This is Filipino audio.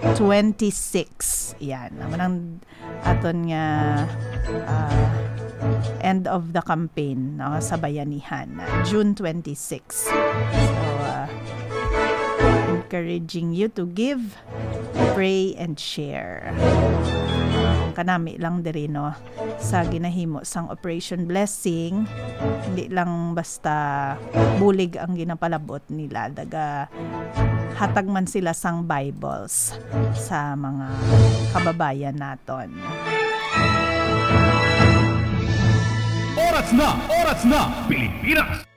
26. Yan. Naman aton nga end of the campaign sa bayanihan. June 26. So, encouraging you to give, pray, and share. Kanami lang diri sa ginahimo sang Operation Blessing, hindi lang basta bulig ang ginapalabot nila, daga hatag man sila sang Bibles sa mga kababayan naton. Oras na Pilipinas.